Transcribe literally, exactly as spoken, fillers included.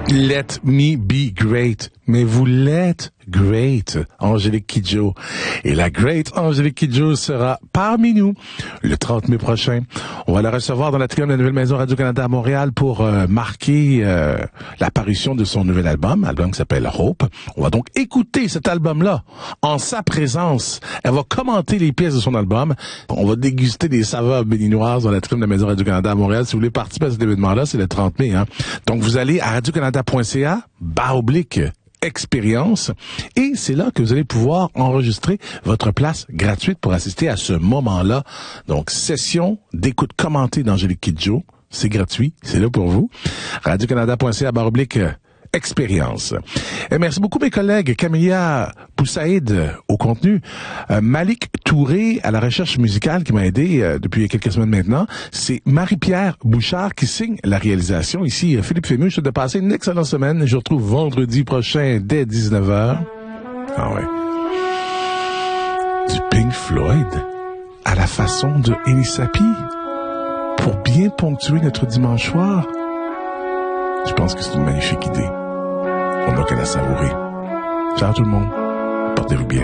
Let me be great. Mais vous l'êtes great, Angélique Kidjo. Et la great Angélique Kidjo sera parmi nous le trente mai prochain. On va la recevoir dans l'atrium de la Nouvelle Maison Radio-Canada à Montréal pour euh, marquer euh, l'apparition de son nouvel album, album qui s'appelle Hope. On va donc écouter cet album-là en sa présence. Elle va commenter les pièces de son album. On va déguster des saveurs béninoises dans l'atrium de la Maison Radio-Canada à Montréal. Si vous voulez participer à cet événement-là, c'est le trente mai. Hein. Donc vous allez à radio-canada point c a, barre oblique, expérience, et c'est là que vous allez pouvoir enregistrer votre place gratuite pour assister à ce moment-là. Donc, session d'écoute commentée d'Angélique Kidjo, c'est gratuit, c'est là pour vous. radio-canada point c a, barre oblique, expérience. Et merci beaucoup mes collègues, Camilla Poussaïd au contenu, euh, Malik Touré à la recherche musicale qui m'a aidé euh, depuis quelques semaines maintenant. C'est Marie-Pierre Bouchard qui signe la réalisation. Ici, Philippe Fému, je souhaite de passer une excellente semaine. Je vous retrouve vendredi prochain dès dix-neuf heures. Ah ouais. Du Pink Floyd à la façon de Elisapi pour bien ponctuer notre dimanche soir. Je pense que c'est une magnifique idée. On n'a qu'à la savourer. Ciao tout le monde. Portez-vous bien.